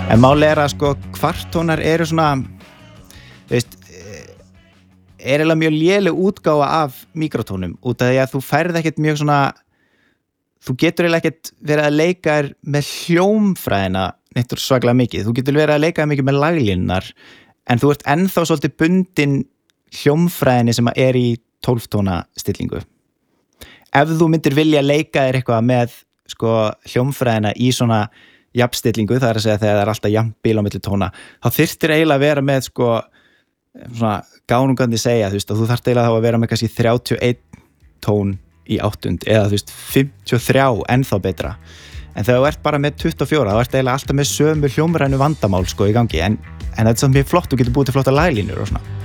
En máli að sko kvartónar eru svona, þú veist, eiginlega mjög léleg útgáfa af mikrotónum út af því að þú færð ekkert mjög svona, þú getur eiginlega ekkert verið að leika þér með hljómfræðina neitt svaklega mikið, þú getur verið að leika þér mikið með laglínurnar, en þú ert ennþá svolítið bundin hljómfræðinni sem í 12 tóna stillingu. Ef þú myndir vilja leika þér eitthvað með sko hljómfræðina í svona jafnstillingu, það að segja þegar það alltaf jafnbil á milli tóna, þá þyrftir eiginlega að vera með sko svona gánungandi segja, þú veist, og þú þarft eiginlega þá að vera með kannski 31 tón í áttund eða þú veist 53 ennþá betra. En þegar þú ert bara með 24, þá ert eiginlega alltaf með sömu hljómrænu vandamál sko í gangi, en þetta er samt mjög flott, þú getur búið til flotta laglínur og svona.